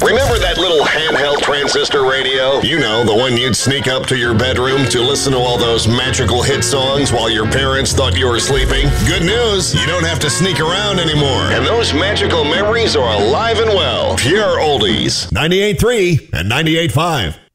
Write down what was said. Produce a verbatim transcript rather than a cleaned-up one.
Remember that little handheld transistor radio? You know, the one you'd sneak up to your bedroom to listen to all those magical hit songs while your parents thought you were sleeping? Good news, you don't have to sneak around anymore. And those magical memories are alive and well. Pure oldies. ninety-eight point three and ninety-eight point five.